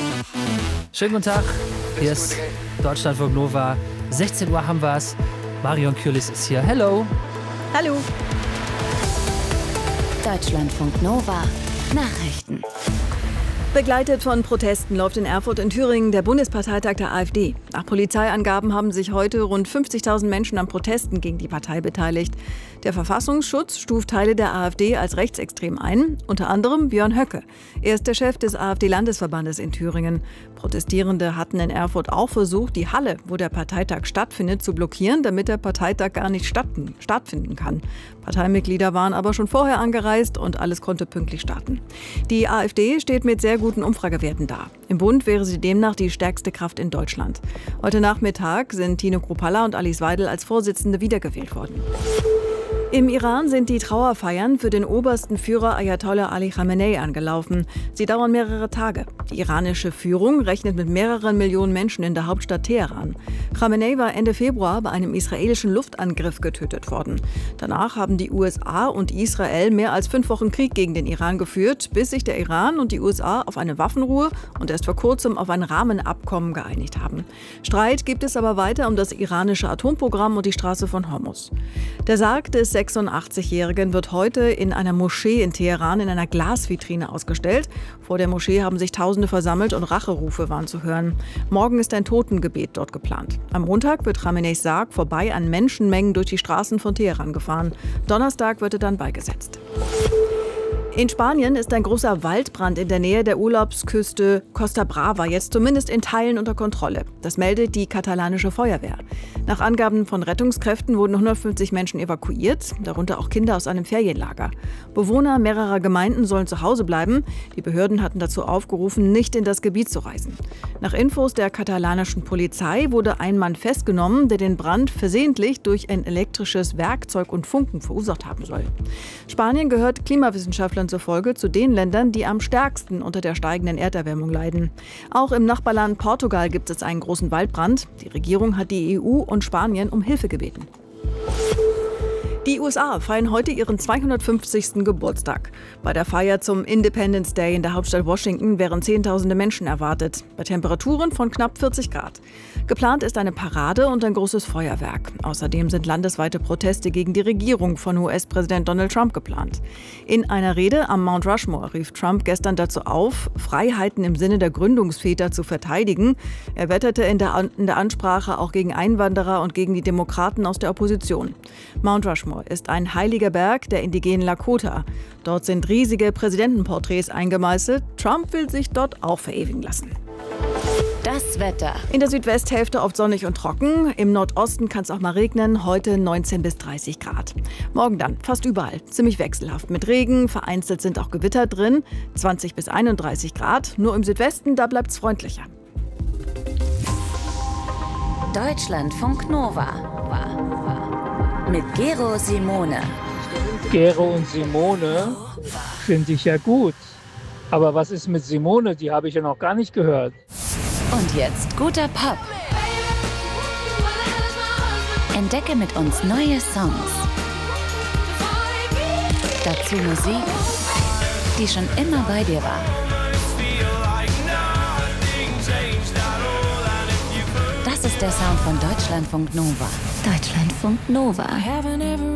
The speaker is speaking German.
Schönen guten Tag, hier ist Deutschlandfunk Nova. 16 Uhr haben wir es. Marion Kürlis ist hier. Hello. Hallo. Deutschlandfunk Nova Nachrichten. Begleitet von Protesten läuft in Erfurt in Thüringen der Bundesparteitag der AfD. Nach Polizeiangaben haben sich heute rund 50.000 Menschen an Protesten gegen die Partei beteiligt. Der Verfassungsschutz stuft Teile der AfD als rechtsextrem ein, unter anderem Björn Höcke. Er ist der Chef des AfD-Landesverbandes in Thüringen. Protestierende hatten in Erfurt auch versucht, die Halle, wo der Parteitag stattfindet, zu blockieren, damit der Parteitag gar nicht stattfinden kann. Parteimitglieder waren aber schon vorher angereist und alles konnte pünktlich starten. Die AfD steht mit sehr guten Umfragewerten da. Im Bund wäre sie demnach die stärkste Kraft in Deutschland. Heute Nachmittag sind Tino Kruppalla und Alice Weidel als Vorsitzende wiedergewählt worden. Im Iran sind die Trauerfeiern für den obersten Führer Ayatollah Ali Khamenei angelaufen. Sie dauern mehrere Tage. Die iranische Führung rechnet mit mehreren Millionen Menschen in der Hauptstadt Teheran. Khamenei war Ende Februar bei einem israelischen Luftangriff getötet worden. Danach haben die USA und Israel mehr als 5 Wochen Krieg gegen den Iran geführt, bis sich der Iran und die USA auf eine Waffenruhe und erst vor kurzem auf ein Rahmenabkommen geeinigt haben. Streit gibt es aber weiter um das iranische Atomprogramm und die Straße von Hormuz. Der Sarg des 86-Jährigen wird heute in einer Moschee in Teheran in einer Glasvitrine ausgestellt. Vor der Moschee haben sich Tausende versammelt und Racherufe waren zu hören. Morgen ist ein Totengebet dort geplant. Am Montag wird Khameneis Sarg vorbei an Menschenmengen durch die Straßen von Teheran gefahren. Donnerstag wird er dann beigesetzt. In Spanien ist ein großer Waldbrand in der Nähe der Urlaubsküste Costa Brava jetzt zumindest in Teilen unter Kontrolle. Das meldet die katalanische Feuerwehr. Nach Angaben von Rettungskräften wurden 150 Menschen evakuiert, darunter auch Kinder aus einem Ferienlager. Bewohner mehrerer Gemeinden sollen zu Hause bleiben. Die Behörden hatten dazu aufgerufen, nicht in das Gebiet zu reisen. Nach Infos der katalanischen Polizei wurde ein Mann festgenommen, der den Brand versehentlich durch ein elektrisches Werkzeug und Funken verursacht haben soll. Spanien gehört Klimawissenschaftlern zufolge zu den Ländern, die am stärksten unter der steigenden Erderwärmung leiden. Auch im Nachbarland Portugal gibt es einen großen Waldbrand. Die Regierung hat die EU und Spanien um Hilfe gebeten. Die USA feiern heute ihren 250. Geburtstag. Bei der Feier zum Independence Day in der Hauptstadt Washington wären Zehntausende Menschen erwartet, bei Temperaturen von knapp 40 Grad. Geplant ist eine Parade und ein großes Feuerwerk. Außerdem sind landesweite Proteste gegen die Regierung von US-Präsident Donald Trump geplant. In einer Rede am Mount Rushmore rief Trump gestern dazu auf, Freiheiten im Sinne der Gründungsväter zu verteidigen. Er wetterte in der Ansprache auch gegen Einwanderer und gegen die Demokraten aus der Opposition. Mount Rushmore ist ein heiliger Berg der indigenen Lakota. Dort sind riesige Präsidentenporträts eingemeißelt. Trump will sich dort auch verewigen lassen. Das Wetter. In der Südwesthälfte oft sonnig und trocken. Im Nordosten kann es auch mal regnen. Heute 19 bis 30 Grad. Morgen dann fast überall ziemlich wechselhaft mit Regen. Vereinzelt sind auch Gewitter drin. 20 bis 31 Grad. Nur im Südwesten, da bleibt es freundlicher. Deutschlandfunk Nova. Mit Gero Simone. Gero und Simone finde ich ja gut. Aber was ist mit Simone? Die habe ich ja noch gar nicht gehört. Und jetzt guter Pop. Entdecke mit uns neue Songs. Dazu Musik, die schon immer bei dir war. Das ist der Sound von Deutschlandfunk Nova. Deutschlandfunk Nova.